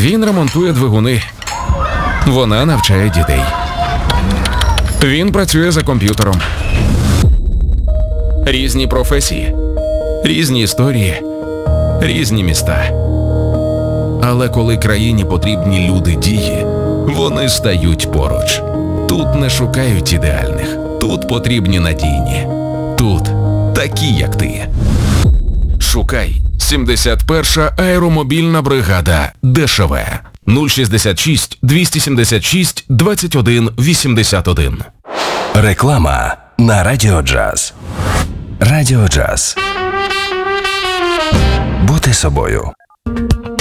Він ремонтує двигуни. Вона навчає дітей. Він працює за комп'ютером. Різні професії, різні історії, різні міста. Але коли країні потрібні люди дії, вони стають поруч. Тут не шукають ідеальних, тут потрібні надійні. Тут такі, як ти. Шукай 71-ша аеромобільна бригада ДШВ 066 276 21 81. Реклама на Радіо Джаз. Радіо Джаз. Бути собою.